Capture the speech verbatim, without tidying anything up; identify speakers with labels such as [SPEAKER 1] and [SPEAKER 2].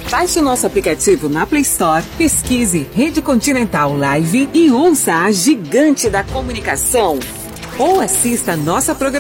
[SPEAKER 1] Baixe o nosso aplicativo na Play Store, pesquise Rede Continental Live e ouça a gigante da comunicação. Ou assista a nossa programação